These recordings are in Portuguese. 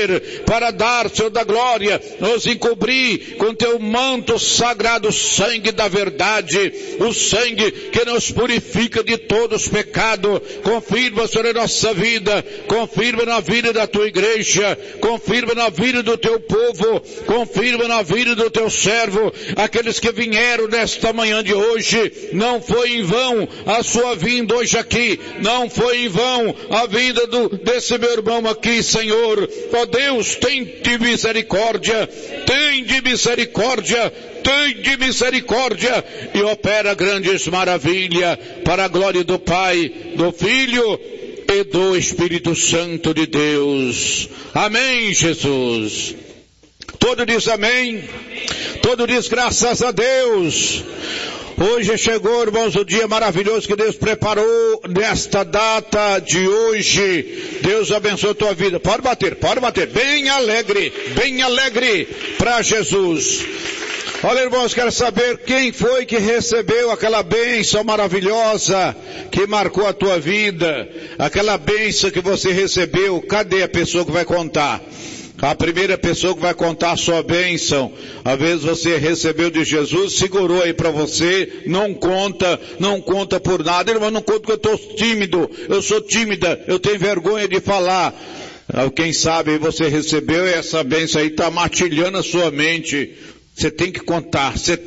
descer, para dar, Senhor da glória, nos encobrir com teu manto sagrado, sangue da verdade, o sangue que nos purifica de todos os pecados. Confirma, Senhor, a nossa vida, confirma na vida da tua igreja, confirma na vida do teu povo, confirma na vida do teu servo, aqueles que vieram nesta manhã de hoje. Não foi em vão a sua vinda hoje aqui, não foi em vão a vinda desse meu irmão aqui, Senhor. Ó Deus, tem de misericórdia, tem de misericórdia, tem de misericórdia, e opera grandes maravilhas para a glória do Pai, do Filho e do Espírito Santo de Deus. Amém, Jesus. Todo diz amém, todo diz graças a Deus. Hoje chegou, irmãos, o dia maravilhoso que Deus preparou nesta data de hoje. Deus abençoe a tua vida. Pode bater, bem alegre para Jesus. Olha, irmãos, quero saber quem foi que recebeu aquela bênção maravilhosa que marcou a tua vida, aquela bênção que você recebeu. Cadê a pessoa que vai contar? A primeira pessoa que vai contar a sua bênção, às vezes você recebeu de Jesus, segurou aí para você, não conta por nada. Irmão, não conta porque eu estou tímido, eu sou tímida, eu tenho vergonha de falar. Quem sabe você recebeu e essa bênção aí está matilhando a sua mente. Você tem que contar, você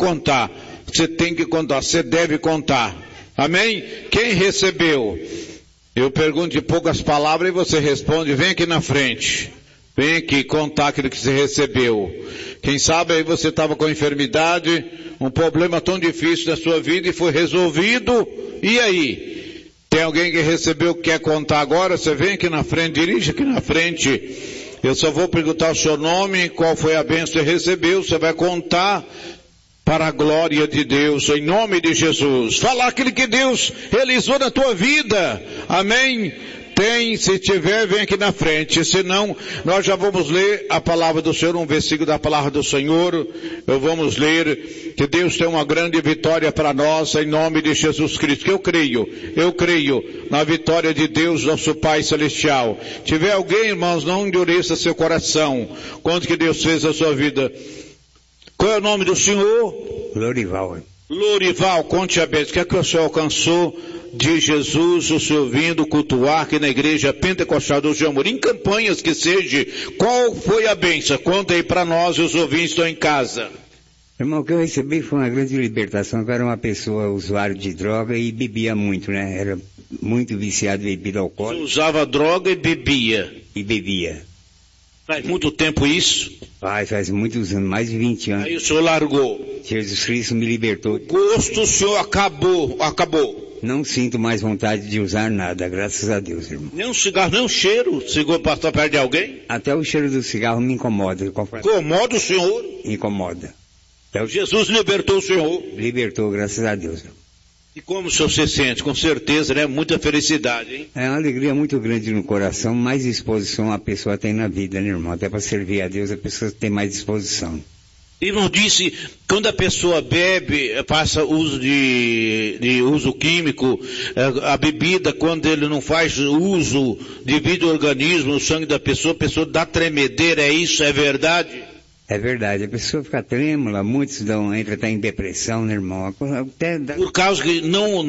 deve contar. Amém? Quem recebeu? Eu pergunto de poucas palavras e você responde, vem aqui na frente. Vem aqui contar aquilo que você recebeu. Quem sabe aí você estava com enfermidade, um problema tão difícil na sua vida e foi resolvido. E aí? Tem alguém que recebeu que quer contar agora? Você vem aqui na frente, dirige aqui na frente. Eu só vou perguntar o seu nome, qual foi a bênção que você recebeu. Você vai contar para a glória de Deus, em nome de Jesus. Falar aquilo que Deus realizou na tua vida. Amém? Se tiver, vem aqui na frente. Se não, nós já vamos ler a palavra do Senhor, um versículo da palavra do Senhor. Vamos ler que Deus tem uma grande vitória para nós, em nome de Jesus Cristo. Que eu creio na vitória de Deus, nosso Pai Celestial. Tiver alguém, irmãos, não endureça seu coração. Quanto que Deus fez a sua vida. Qual é o nome do Senhor? Lorival, conte a bênção. O que é que o Senhor alcançou de Jesus, o Senhor vindo cultuar aqui na igreja Pentecostal do Jamuri, em campanhas que seja, qual foi a bênção? Conta aí para nós, os ouvintes estão em casa. Irmão, o que eu recebi foi uma grande libertação. Eu era uma pessoa usuário de droga e bebia muito, né? Era muito viciado em bebida alcoólica. Você usava droga e bebia? E bebia. Faz muito tempo isso? Faz muitos anos, mais de 20 anos. Aí o senhor largou? Jesus Cristo me libertou. O gosto o senhor acabou. Não sinto mais vontade de usar nada, graças a Deus, irmão. Nem um cigarro, nem um cheiro? Chegou a passar perto de alguém? Até o cheiro do cigarro me incomoda. Incomoda o senhor? Incomoda. Então, Jesus libertou o senhor? Libertou, graças a Deus, irmão. E como o senhor se sente? Com certeza, né? Muita felicidade, hein? É uma alegria muito grande no coração, mais disposição a pessoa tem na vida, né, irmão? Até para servir a Deus, a pessoa tem mais disposição. Irmão, disse, quando a pessoa bebe, passa uso de uso químico, a bebida, quando ele não faz uso devido ao organismo, no sangue da pessoa, a pessoa dá tremedeira, é isso? É verdade? É verdade, a pessoa fica trêmula, muitos entram até em depressão, né, irmão? Até Por causa que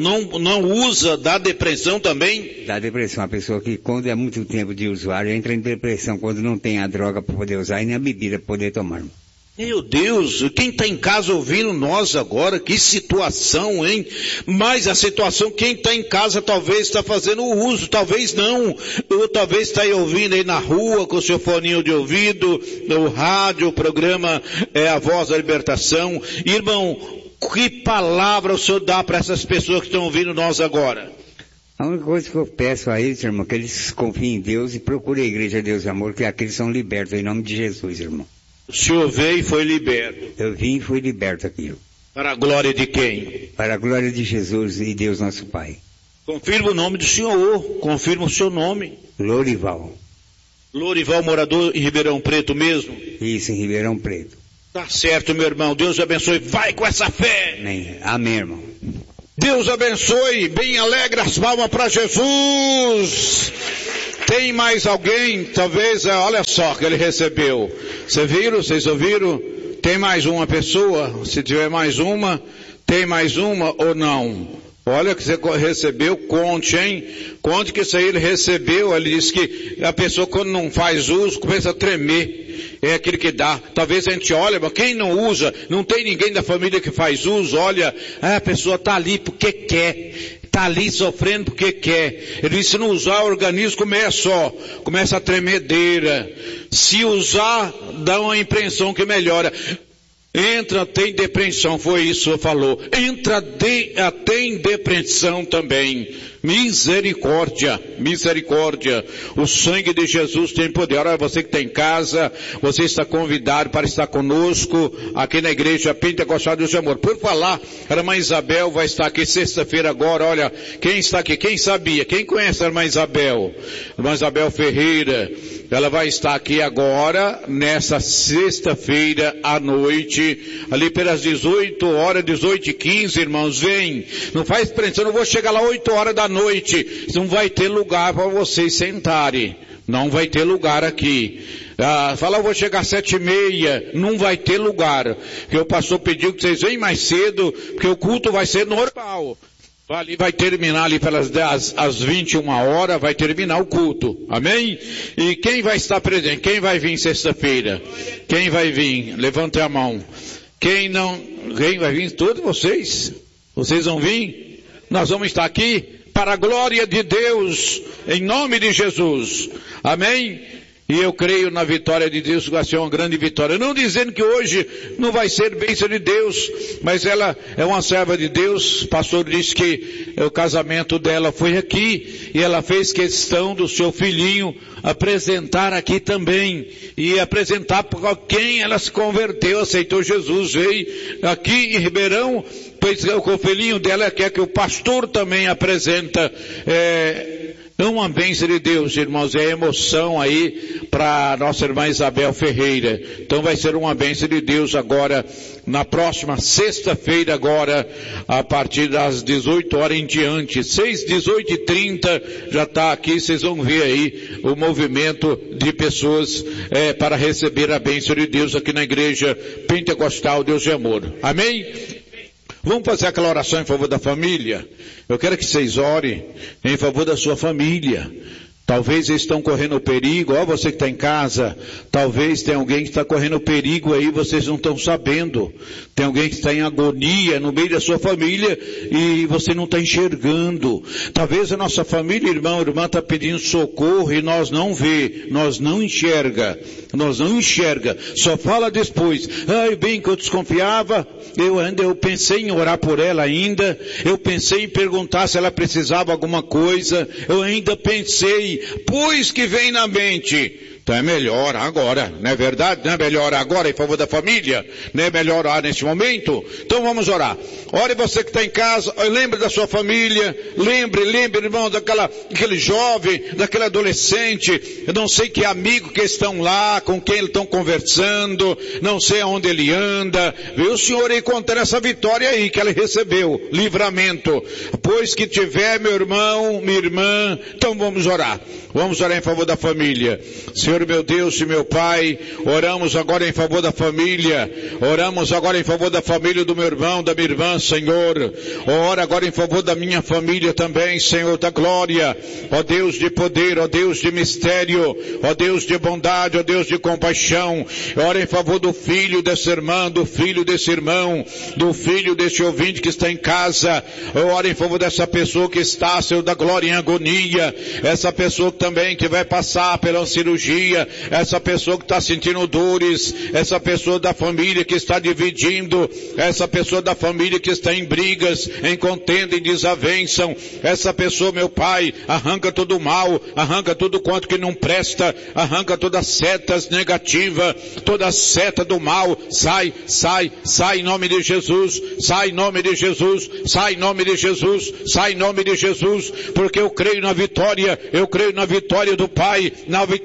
não usa, dá depressão também? Dá depressão, a pessoa que quando é muito tempo de usuário entra em depressão, quando não tem a droga para poder usar e nem a bebida para poder tomar, irmão. Meu Deus, quem está em casa ouvindo nós agora, que situação, hein? Mas a situação, quem está em casa talvez está fazendo o uso, talvez não. Ou talvez está aí ouvindo aí na rua, com o seu foninho de ouvido, no rádio, o programa A Voz da Libertação. Irmão, que palavra o senhor dá para essas pessoas que estão ouvindo nós agora? A única coisa que eu peço a eles, irmão, que eles confiem em Deus e procurem a Igreja Deus e Amor, que aqueles são libertos, em nome de Jesus, irmão. O senhor veio e foi liberto. Eu vim e fui liberto aqui. Para a glória de quem? Para a glória de Jesus e Deus nosso Pai. Confirma o nome do senhor, confirma o seu nome. Lorival. Lorival, morador em Ribeirão Preto mesmo? Isso, em Ribeirão Preto. Tá certo, meu irmão, Deus abençoe, vai com essa fé. Amém, amém, irmão. Deus abençoe, bem alegre as palmas para Jesus. Tem mais alguém? Talvez, olha só que ele recebeu. Vocês ouviram? Tem mais uma pessoa? Se tiver mais uma, tem mais uma ou não? Olha que você recebeu, conte, hein? Conte que isso aí ele recebeu. Ele disse que a pessoa quando não faz uso começa a tremer. É aquele que dá. Talvez a gente olha, mas quem não usa, não tem ninguém da família que faz uso, olha, a pessoa está ali porque quer. Está ali sofrendo porque quer. Ele disse, se não usar, o organismo começa a tremedeira. Se usar, dá uma impressão que melhora. Entra até em depressão, foi isso que o senhor falou. Entra até em depressão também. Misericórdia, misericórdia. O sangue de Jesus tem poder. Olha, você que está em casa, você está convidado para estar conosco aqui na igreja Pentecostal Deus de Amor. Por falar, a irmã Isabel vai estar aqui sexta-feira agora. Olha, quem está aqui, quem sabia, quem conhece a irmã Isabel? Irmã Isabel Ferreira, ela vai estar aqui agora, nessa sexta-feira à noite, ali pelas 18 horas, 18h15, irmãos, vem. Não faz pressão, eu não vou chegar lá 8 horas da noite, não vai ter lugar para vocês sentarem, não vai ter lugar aqui. Fala, eu vou chegar às 7h30, não vai ter lugar, porque o pastor pediu que vocês venham mais cedo, porque o culto vai ser normal. Ali vai terminar ali pelas às 21 horas, vai terminar o culto, amém? E quem vai estar presente? Quem vai vir sexta-feira? Quem vai vir? Levante a mão. Quem vai vir? Todos vocês? Vocês vão vir? Nós vamos estar aqui para a glória de Deus, em nome de Jesus, amém? E eu creio na vitória de Deus, que vai ser uma grande vitória. Não dizendo que hoje não vai ser bênção de Deus, mas ela é uma serva de Deus. O pastor disse que o casamento dela foi aqui, e ela fez questão do seu filhinho apresentar aqui também, e apresentar para quem ela se converteu, aceitou Jesus, veio aqui em Ribeirão, pois o filhinho dela quer que o pastor também apresenta, é uma bênção de Deus, irmãos, é emoção aí para nossa irmã Isabel Ferreira. Então vai ser uma bênção de Deus agora, na próxima sexta-feira agora, a partir das 18 horas em diante, 18h30, já está aqui, vocês vão ver aí o movimento de pessoas para receber a bênção de Deus aqui na igreja Pentecostal Deus de Amor. Amém? Vamos fazer aquela oração em favor da família? Eu quero que vocês orem em favor da sua família. Talvez eles estão correndo perigo, você que está em casa, talvez tem alguém que está correndo perigo aí, vocês não estão sabendo. Tem alguém que está em agonia no meio da sua família e você não está enxergando. Talvez a nossa família, irmão, irmã está pedindo socorro e nós não vê, nós não enxerga, só fala depois. Bem que eu desconfiava, eu pensei em orar por ela ainda, eu pensei em perguntar se ela precisava alguma coisa, eu ainda pensei, pois que vem na mente. Então é melhor agora, não é verdade? Não é melhor agora em favor da família? Não é melhor orar neste momento? Então vamos orar. Ore você que está em casa, lembre da sua família, lembre, irmão, daquele jovem, daquele adolescente, eu não sei que amigo que estão lá, com quem eles estão conversando, não sei aonde ele anda, viu o Senhor aí contando essa vitória aí que ele recebeu, livramento. Pois que tiver, meu irmão, minha irmã, então vamos orar em favor da família. Senhor meu Deus e meu Pai, oramos agora em favor da família, oramos agora em favor da família do meu irmão, da minha irmã, Senhor, ora agora em favor da minha família também, Senhor da glória, ó Deus de poder, ó Deus de mistério, ó Deus de bondade, ó Deus de compaixão, ora em favor do filho dessa irmã, do filho desse irmão, do filho desse ouvinte que está em casa, ora em favor dessa pessoa que está, Senhor da glória, em agonia, essa pessoa também que vai passar pela cirurgia, essa pessoa que está sentindo dores, essa pessoa da família que está dividindo, essa pessoa da família que está em brigas, em contenda, em desavenção, essa pessoa, meu Pai, arranca todo o mal, arranca tudo quanto que não presta, arranca todas as setas negativas, toda a seta do mal, sai em nome de Jesus, sai em nome de Jesus, sai em nome de Jesus, sai em nome de Jesus, porque eu creio na vitória do Pai, na vitória do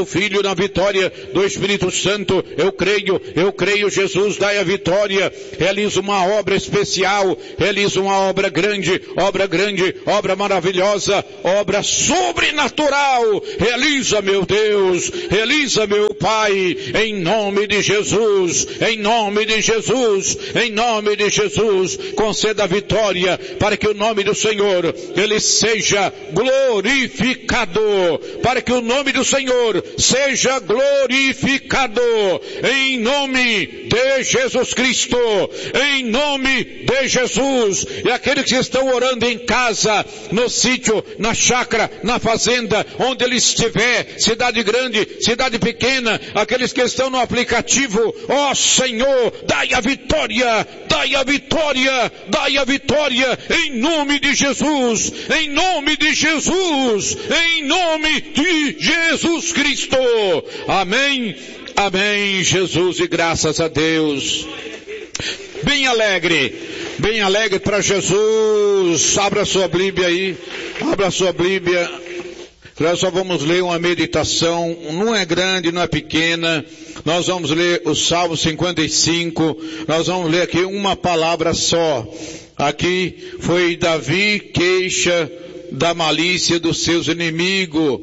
Filho, na vitória do Espírito Santo. Eu creio, Jesus, dai a vitória. Realiza uma obra especial, realiza uma obra grande, obra maravilhosa, obra sobrenatural. Realiza, meu Deus, realiza, meu Pai, em nome de Jesus, em nome de Jesus, em nome de Jesus. Conceda a vitória para que o nome do Senhor, ele seja glorificado, para que o nome do Senhor seja glorificado, em nome de Jesus Cristo, em nome de Jesus. E aqueles que estão orando em casa, no sítio, na chácara, na fazenda, onde ele estiver, cidade grande, cidade pequena, aqueles que estão no aplicativo, ó Senhor, dai a vitória, dai a vitória, dai a vitória, em nome de Jesus, em nome de Jesus, em nome de Jesus Cristo. Amém, amém, Jesus, e graças a Deus. Bem alegre para Jesus. Abra sua Bíblia aí, abra sua Bíblia. Nós só vamos ler uma meditação, não é grande, não é pequena. Nós vamos ler o Salmo 55, nós vamos ler aqui uma palavra só. Aqui foi Davi queixa da malícia dos seus inimigos,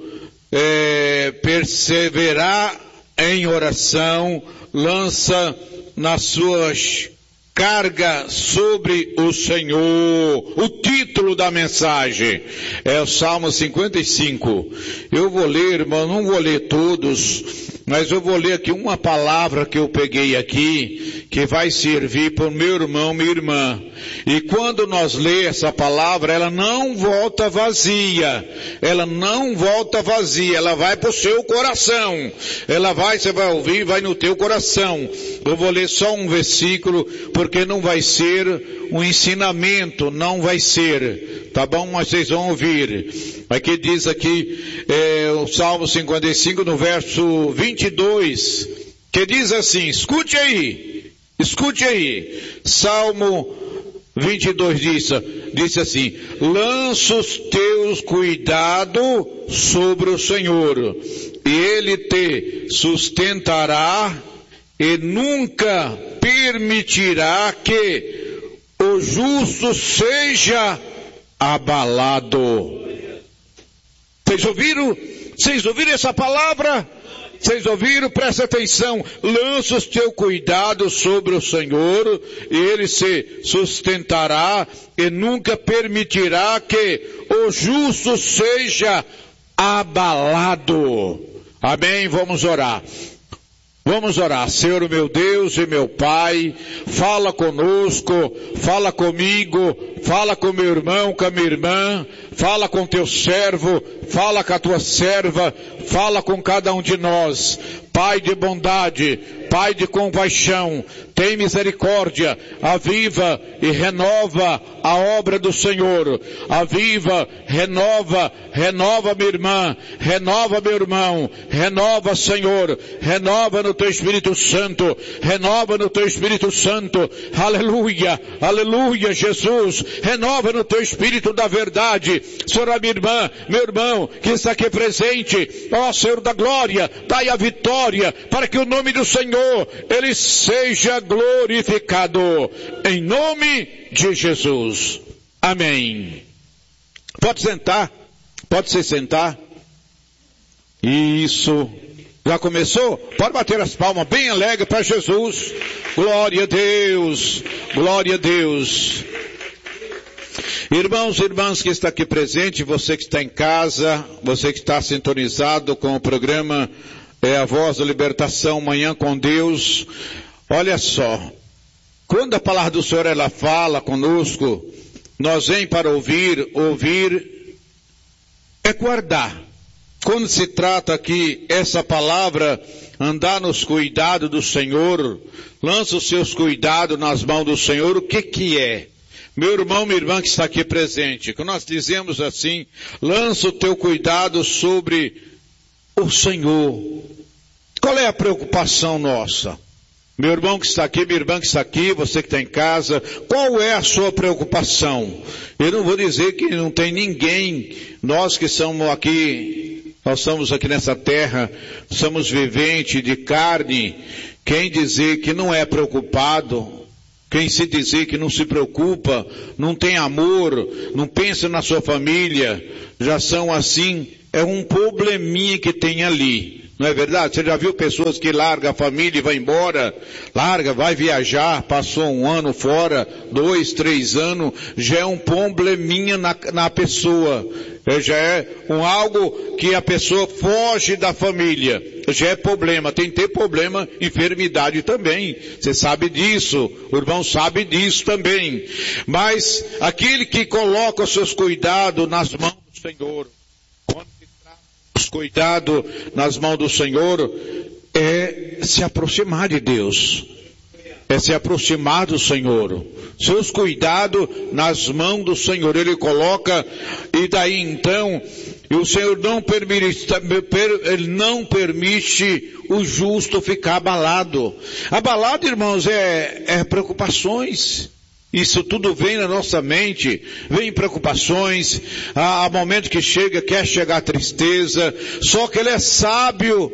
perseverar em oração, lança nas suas carga sobre o Senhor. O título da mensagem é o Salmo 55. Eu vou ler, irmão, não vou ler todos, mas eu vou ler aqui uma palavra que eu peguei aqui, que vai servir para o meu irmão, minha irmã. E quando nós lê essa palavra, ela não volta vazia. Ela não volta vazia. Ela vai para o seu coração. Você vai ouvir, vai no teu coração. Eu vou ler só um versículo, porque não vai ser um ensinamento, não vai ser. Tá bom? Mas vocês vão ouvir. Aqui diz o Salmo 55, no verso 22, que diz assim, escute aí. Salmo 22 disse assim, lança os teus cuidados sobre o Senhor, e Ele te sustentará, e nunca permitirá que o justo seja abalado. Vocês ouviram essa palavra? Vocês ouviram? Presta atenção. Lança os teus cuidados sobre o Senhor, e Ele se sustentará, e nunca permitirá que o justo seja abalado. Amém? Vamos orar. Vamos orar. Senhor meu Deus e meu Pai, fala conosco, fala comigo, fala com meu irmão, com a minha irmã, fala com teu servo, fala com a tua serva, fala com cada um de nós. Pai de bondade, Pai de compaixão, tem misericórdia, aviva e renova a obra do Senhor. Aviva, renova minha irmã, renova meu irmão, renova, Senhor, renova no teu Espírito Santo, renova no teu Espírito Santo, aleluia, aleluia, Jesus, renova no teu Espírito da verdade. Senhor, a minha irmã, meu irmão, que está aqui presente, ó Senhor da glória, dai a vitória, para que o nome do Senhor, Ele seja glorificado, em nome de Jesus. Amém. Pode sentar, pode se sentar. Isso. Já começou? Pode bater as palmas bem alegre para Jesus. Glória a Deus, glória a Deus. Irmãos e irmãs que está aqui presente, você que está em casa, você que está sintonizado com o programa A Voz da Libertação, Manhã com Deus. Olha só, quando a palavra do Senhor ela fala conosco, nós vem para ouvir é guardar. Quando se trata aqui essa palavra, andar nos cuidados do Senhor, lança os seus cuidados nas mãos do Senhor, o que é? Meu irmão, minha irmã que está aqui presente, que nós dizemos assim, lança o teu cuidado sobre o Senhor. Qual é a preocupação nossa? Meu irmão que está aqui, minha irmã que está aqui, você que está em casa, qual é a sua preocupação? Eu não vou dizer que não tem ninguém, nós que somos aqui Nós estamos aqui nessa terra, somos viventes de carne. Quem dizer que não é preocupado, quem se dizer que não se preocupa, não tem amor, não pensa na sua família, já são assim, é um probleminha que tem ali. Não é verdade? Você já viu pessoas que largam a família e vai embora? Vai viajar, passou 1 ano fora, 2, 3 anos, já é um probleminha na pessoa. Já é algo que a pessoa foge da família. Já é problema. Tem que ter problema, enfermidade também. Você sabe disso. O irmão sabe disso também. Mas aquele que coloca os seus cuidados nas mãos do Senhor, quando se trata dos cuidados nas mãos do Senhor, é se aproximar de Deus. É se aproximar do Senhor. Seus cuidados nas mãos do Senhor. Ele coloca, e daí então, o Senhor ele não permite o justo ficar abalado. Abalado, irmãos, é preocupações. Isso tudo vem na nossa mente, vem preocupações, há momento que quer chegar a tristeza, só que ele é sábio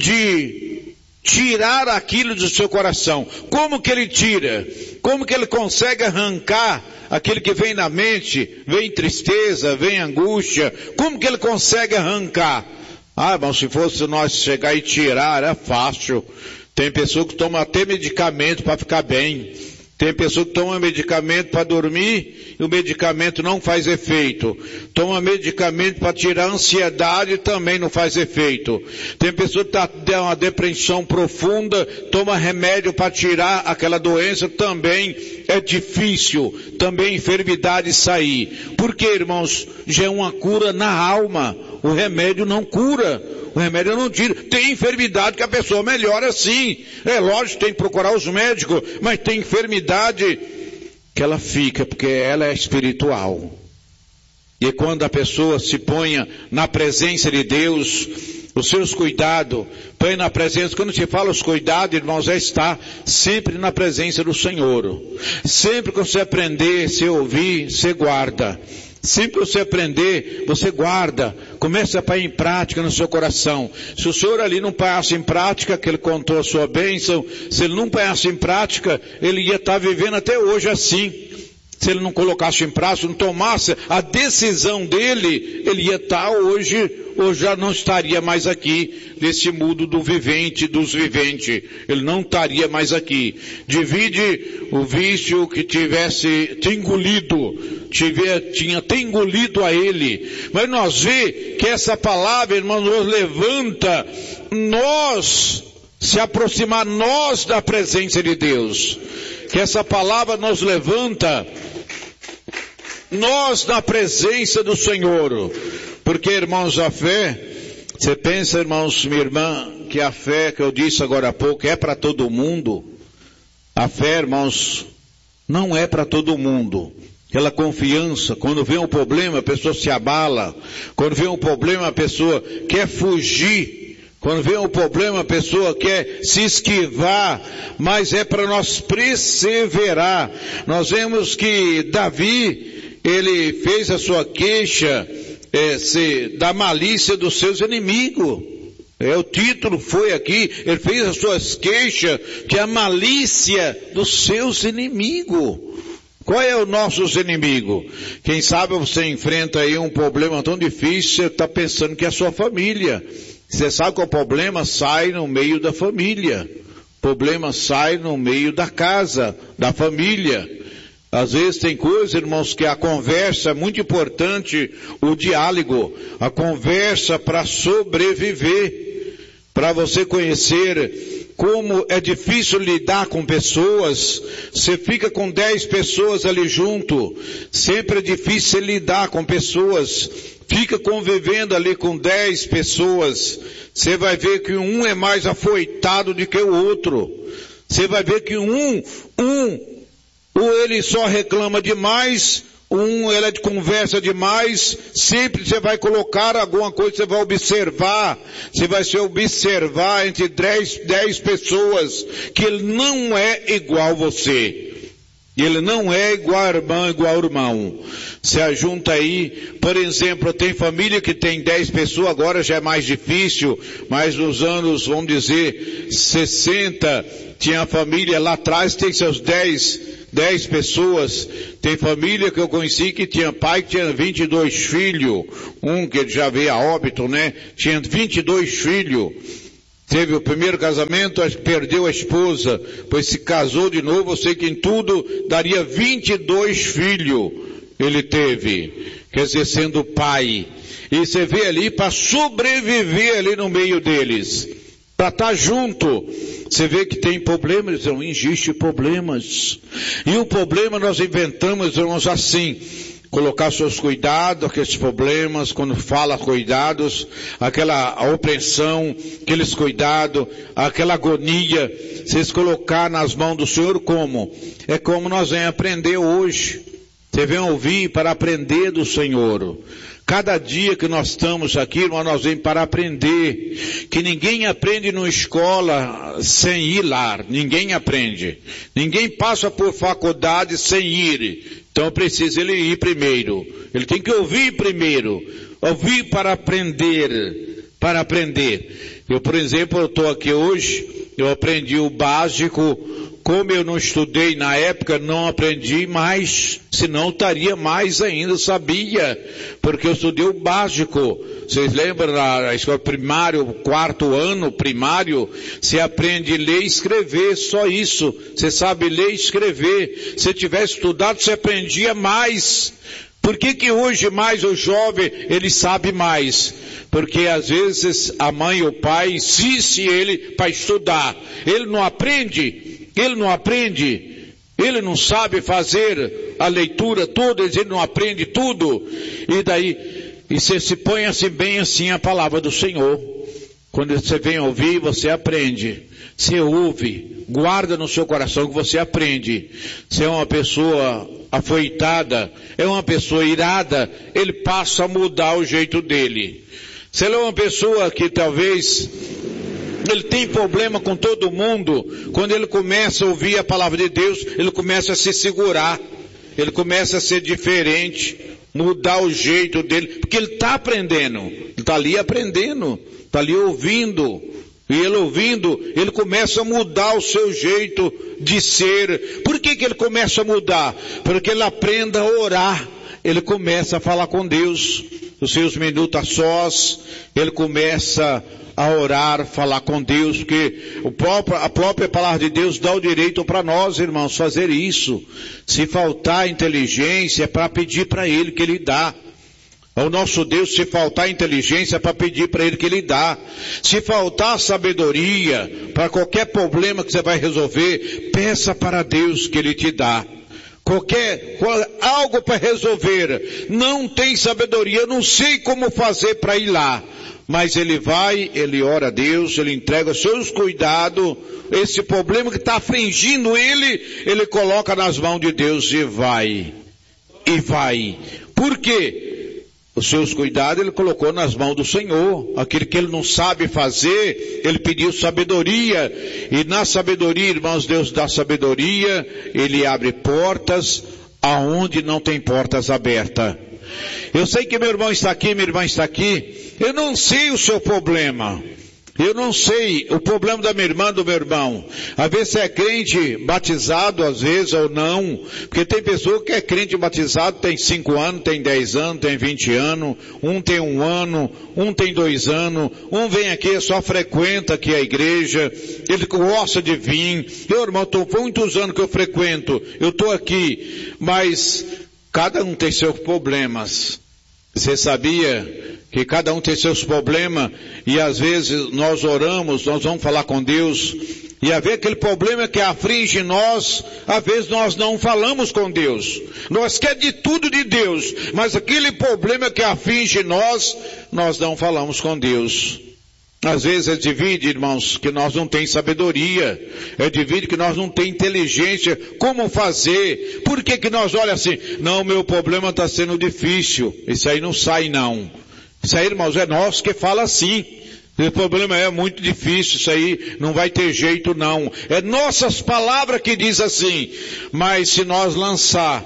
de tirar aquilo do seu coração. Como que ele tira? Como que ele consegue arrancar aquilo que vem na mente? Vem tristeza, vem angústia. Como que ele consegue arrancar? Irmão, se fosse nós chegar e tirar, é fácil. Tem pessoa que toma até medicamento para ficar bem. Tem pessoa que toma medicamento para dormir e o medicamento não faz efeito. Toma medicamento para tirar a ansiedade e também não faz efeito. Tem pessoa que tem uma depressão profunda, toma remédio para tirar aquela doença, também é difícil. Também enfermidade sair. Porque, irmãos, já é uma cura na alma. O remédio não cura. O remédio não tira. Tem enfermidade que a pessoa melhora sim. É lógico, tem que procurar os médicos, mas tem enfermidade que ela fica, porque ela é espiritual. E quando a pessoa se ponha na presença de Deus, os seus cuidados, põe na presença, quando se fala os cuidados, irmãos, é estar sempre na presença do Senhor. Sempre que você aprender, você ouvir, você guarda. Sempre que você aprender, você guarda, começa a pôr em prática no seu coração. Se o senhor ali não põe em prática, que ele contou a sua bênção, se ele não põe em prática, ele ia estar vivendo até hoje assim. Se ele não colocasse em prática, não tomasse a decisão dele, ele ia estar hoje, ou já não estaria mais aqui, nesse mundo do vivente, dos viventes. Ele não estaria mais aqui. Divide o vício que tivesse te engolido, tinha até engolido a ele. Mas nós vemos que essa palavra, irmão, nos levanta, se aproximar nós da presença de Deus. Que essa palavra nos levanta, nós na presença do Senhor. Porque, irmãos, a fé, você pensa, irmãos, minha irmã, que a fé que eu disse agora há pouco é para todo mundo. A fé, irmãos, não é para todo mundo. Aquela confiança, quando vem um problema, a pessoa se abala. Quando vem um problema, a pessoa quer fugir. Quando vem um problema, a pessoa quer se esquivar, mas é para nós perseverar. Nós vemos que Davi, ele fez a sua queixa da malícia dos seus inimigos. O título foi aqui, ele fez as suas queixas, que é a malícia dos seus inimigos. Qual é o nosso inimigo? Quem sabe você enfrenta aí um problema tão difícil, você está pensando que é a sua família. Você sabe que o problema sai no meio da família. O problema sai no meio da casa, da família. Às vezes tem coisas, irmãos, que a conversa é muito importante, o diálogo, a conversa para sobreviver, para você conhecer como é difícil lidar com pessoas. Você fica com 10 pessoas ali junto, sempre é difícil lidar com pessoas. Fica convivendo ali com 10 pessoas, você vai ver que um é mais afoitado do que o outro. Você vai ver que ou ele só reclama demais, ele é de conversa demais, sempre você vai colocar alguma coisa, você vai observar, entre 10 pessoas, que ele não é igual a você. Ele não é igual a irmã, igual ao irmão. Se ajunta aí, por exemplo, tem família que tem 10 pessoas, agora já é mais difícil, mas nos anos, vamos dizer, 60, tinha família lá atrás, tem seus 10 pessoas. Tem família que eu conheci que tinha pai que tinha 22 filhos, um que já veio a óbito, né? Tinha 22 filhos. Teve o primeiro casamento, perdeu a esposa, pois se casou de novo, eu sei que em tudo daria 22 filhos ele teve, quer dizer, sendo pai. E você vê ali para sobreviver ali no meio deles, para estar junto. Você vê que tem problemas, não existe problemas. E o problema nós inventamos, irmãos, assim. Colocar seus cuidados, aqueles problemas, quando fala cuidados, aquela opressão, aqueles cuidados, aquela agonia, vocês colocar nas mãos do Senhor como? É como nós vamos aprender hoje. Você vem ouvir para aprender do Senhor. Cada dia que nós estamos aqui, irmão, nós vemos para aprender. Que ninguém aprende numa escola sem ir lá. Ninguém aprende. Ninguém passa por faculdade sem ir. Então precisa ele ir primeiro. Ele tem que ouvir primeiro. Ouvir para aprender. Para aprender. Eu, por exemplo, eu estou aqui hoje, eu aprendi o básico. Como eu não estudei na época, não aprendi mais, senão estaria mais ainda, sabia, porque eu estudei o básico. Vocês lembram na escola primária, o 4º ano primário, você aprende a ler e escrever, só isso. Você sabe ler e escrever. Se tivesse estudado, você aprendia mais. Por que hoje mais o jovem, ele sabe mais? Porque às vezes a mãe e o pai insistem ele para estudar. Ele não aprende. Ele não sabe fazer a leitura toda, ele não aprende tudo. E daí, você se põe assim bem assim a palavra do Senhor. Quando você vem ouvir, você aprende. Você ouve, guarda no seu coração que você aprende. Se é uma pessoa afoitada, é uma pessoa irada, ele passa a mudar o jeito dele. Se ele é uma pessoa que talvez ele tem problema com todo mundo, quando ele começa a ouvir a palavra de Deus, ele começa a se segurar, ele começa a ser diferente, mudar o jeito dele, porque ele está aprendendo, ele está ali aprendendo, está ali ouvindo, e ele ouvindo, ele começa a mudar o seu jeito de ser. Por que ele começa a mudar? Porque ele aprende a orar, ele começa a falar com Deus, os seus minutos a sós, ele começa a orar, falar com Deus, porque a própria palavra de Deus dá o direito para nós, irmãos, fazer isso. Se faltar inteligência, é para pedir para Ele que Ele dá. Ao nosso Deus, se faltar inteligência, é para pedir para Ele que Ele dá. Se faltar sabedoria, para qualquer problema que você vai resolver, peça para Deus que Ele te dá. Algo para resolver, não tem sabedoria, eu não sei como fazer para ir lá. Mas ele vai, ele ora a Deus, ele entrega seus cuidados, esse problema que está afligindo ele coloca nas mãos de Deus e vai. Por quê? Os seus cuidados ele colocou nas mãos do Senhor. Aquilo que ele não sabe fazer, ele pediu sabedoria. E na sabedoria, irmãos, Deus dá sabedoria, ele abre portas aonde não tem portas abertas. Eu sei que meu irmão está aqui, minha irmã está aqui. Eu não sei o seu problema. Eu não sei o problema da minha irmã, do meu irmão. Às vezes você é crente batizado, às vezes, ou não. Porque tem pessoa que é crente batizado, tem 5 anos, tem 10 anos, tem 20 anos. Um tem 1 ano, um tem 2 anos. Um vem aqui, só frequenta aqui a igreja. Ele gosta de vir. Eu, irmão, foi muitos anos que eu frequento. Eu estou aqui. Mas cada um tem seus problemas. Você sabia que cada um tem seus problemas e às vezes nós oramos, nós vamos falar com Deus e às vezes aquele problema que aflige nós, às vezes nós não falamos com Deus. Nós queremos de tudo de Deus, mas aquele problema que aflige nós não falamos com Deus. Às vezes é divide, irmãos, que nós não tem sabedoria, é divide que nós não tem inteligência, como fazer, por que nós olha assim, não, meu problema está sendo difícil, isso aí não sai não, isso aí, irmãos, é nós que fala assim, Esse problema é muito difícil, isso aí não vai ter jeito não. É nossas palavras que diz assim, mas se nós lançar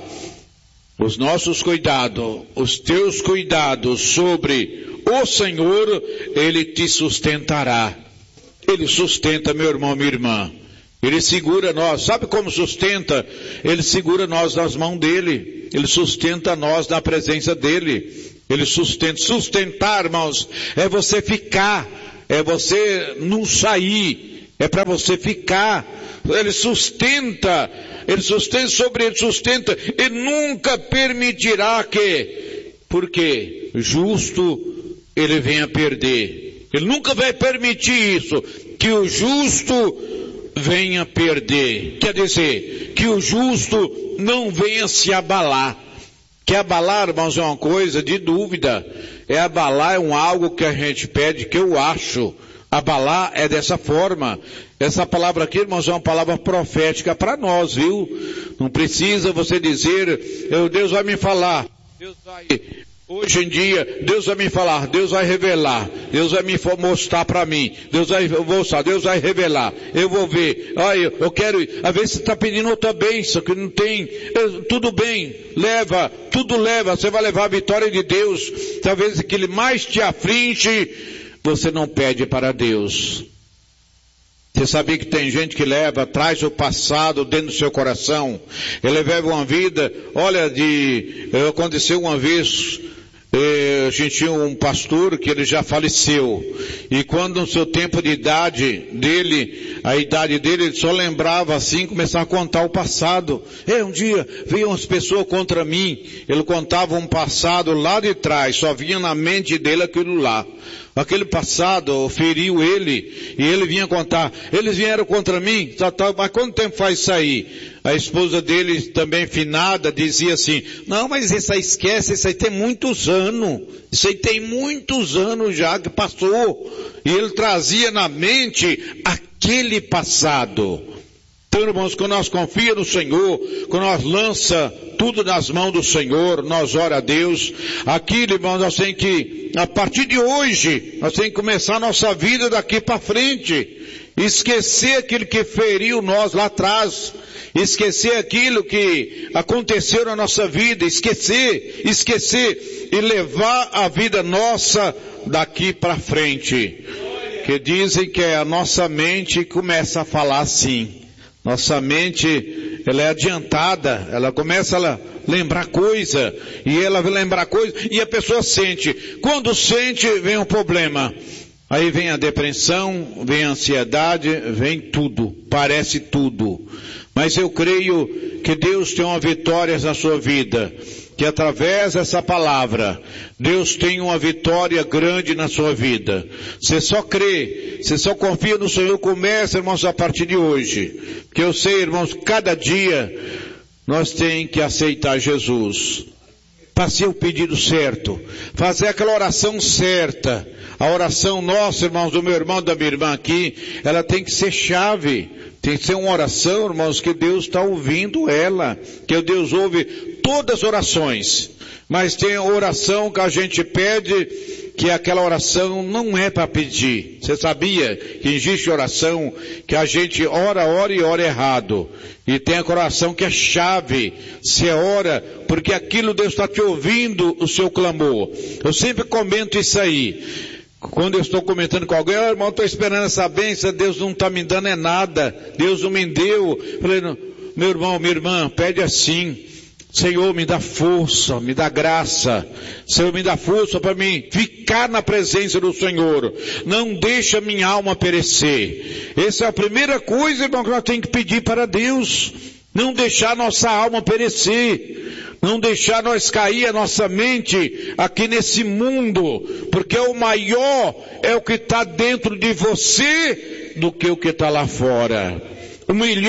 os nossos cuidados, os teus cuidados sobre o Senhor, Ele te sustentará. Ele sustenta, meu irmão, minha irmã. Ele segura nós. Sabe como sustenta? Ele segura nós nas mãos dele. Ele sustenta nós na presença dele. Ele sustenta. Sustentar, irmãos, é você ficar. É você não sair. É para você ficar. Ele sustenta. Ele sustenta sobre ele, sustenta. E nunca permitirá que, porque justo, ele venha perder. Ele nunca vai permitir isso, que o justo venha perder. Quer dizer, que o justo não venha se abalar. Que abalar, irmãos, é uma coisa de dúvida. Abalar é algo que a gente pede, que eu acho. Abalar é dessa forma. Essa palavra aqui, irmãos, é uma palavra profética para nós, viu? Não precisa você dizer, Deus vai me falar. Deus vai... Hoje em dia, Deus vai me falar, Deus vai revelar, Deus vai me mostrar para mim, Deus vai mostrar, Deus vai revelar, eu vou ver, eu quero, às vezes você está pedindo outra bênção que não tem, tudo bem, leva, tudo leva, você vai levar a vitória de Deus, talvez que Ele mais te aflige, você não pede para Deus. Você sabia que tem gente que traz o passado dentro do seu coração, ele leva uma vida, olha, aconteceu uma vez, a gente tinha um pastor que ele já faleceu, e quando no seu tempo de idade dele, ele só lembrava assim, começava a contar o passado. Um dia veio umas pessoas contra mim, ele contava um passado lá de trás, só vinha na mente dele aquilo lá. Aquele passado feriu ele, e ele vinha contar, eles vieram contra mim, mas quanto tempo faz isso aí? A esposa dele, também finada, dizia assim, não, mas isso aí esquece, isso aí tem muitos anos, já que passou, e ele trazia na mente aquele passado. Então, irmãos, quando nós confiamos no Senhor, quando nós lança tudo nas mãos do Senhor, nós ora a Deus, aquilo, irmãos, nós temos que, a partir de hoje, nós temos que começar a nossa vida daqui para frente, esquecer aquilo que feriu nós lá atrás, esquecer aquilo que aconteceu na nossa vida, esquecer, e levar a vida nossa daqui para frente. Que dizem que a nossa mente começa a falar assim. Nossa mente, ela é adiantada, ela começa a lembrar coisa, e ela vai lembrar coisa, e a pessoa sente. Quando sente, vem um problema. Aí vem a depressão, vem a ansiedade, vem tudo, parece tudo. Mas eu creio que Deus tem uma vitória na sua vida, que através dessa palavra, Deus tem uma vitória grande na sua vida. Você só crê, você só confia no Senhor, começa, irmãos, a partir de hoje. Porque eu sei, irmãos, cada dia nós temos que aceitar Jesus. Fazer o pedido certo, fazer aquela oração certa. A oração nossa, irmãos, do meu irmão, da minha irmã aqui, ela tem que ser chave. Tem que ser uma oração, irmãos, que Deus está ouvindo ela. Que Deus ouve todas as orações. Mas tem oração que a gente pede, que aquela oração não é para pedir. Você sabia que existe oração que a gente ora e ora errado. E tem a oração que é chave. Você ora porque aquilo Deus está te ouvindo o seu clamor. Eu sempre comento isso aí. Quando eu estou comentando com alguém, irmão, estou esperando essa bênção, Deus não está me dando nada, Deus não me deu. Falei, meu irmão, minha irmã, pede assim, Senhor, me dá força, me dá graça, Senhor, me dá força para mim ficar na presença do Senhor, não deixa minha alma perecer. Essa é a primeira coisa, irmão, que nós temos que pedir para Deus, não deixar nossa alma perecer. Não deixar nós cair a nossa mente aqui nesse mundo, porque o maior é o que está dentro de você do que o que está lá fora. O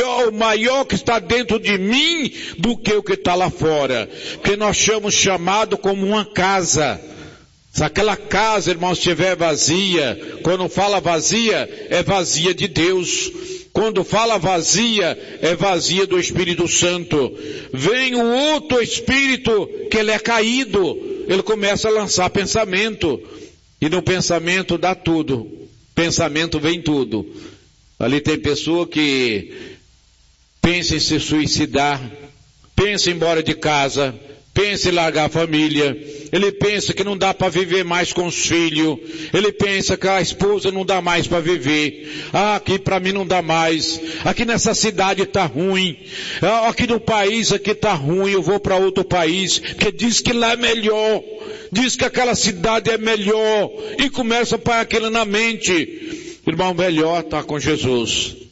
maior que está dentro de mim do que o que está lá fora. Porque nós somos chamados como uma casa. Se aquela casa, irmãos, estiver vazia, quando fala vazia, é vazia de Deus. Quando fala vazia, é vazia do Espírito Santo. Vem o outro espírito, que ele é caído. Ele começa a lançar pensamento. E no pensamento dá tudo. Pensamento vem tudo. Ali tem pessoa que pensa em se suicidar, pensa em ir embora de casa, pensa em largar a família, ele pensa que não dá para viver mais com os filhos, ele pensa que a esposa não dá mais para viver, aqui para mim não dá mais, aqui nessa cidade está ruim, aqui no país aqui está ruim, eu vou para outro país, porque diz que lá é melhor, diz que aquela cidade é melhor, e começa a pôr aquilo na mente. Irmão, melhor está com Jesus.